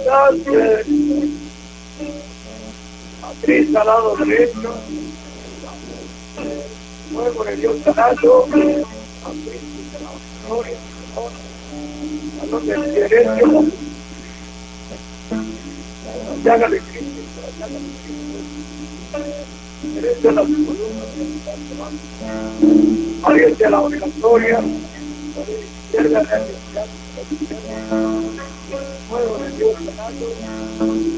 levantarse, matriz al lado derecho, fuego de Dios sanado, matriz de la gloria, al lado del derecho, la llaga de Cristo, la llaga de Cristo, derecho a las columnas, abierta la oratoria, izquierda la izquierda, fuego de Dios sanado.